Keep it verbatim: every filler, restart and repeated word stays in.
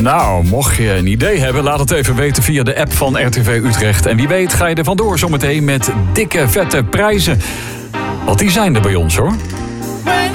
Nou, mocht je een idee hebben, laat het even weten via de app van R T V Utrecht. En wie weet ga je er vandoor zometeen met dikke, vette prijzen. Want die zijn er bij ons, hoor.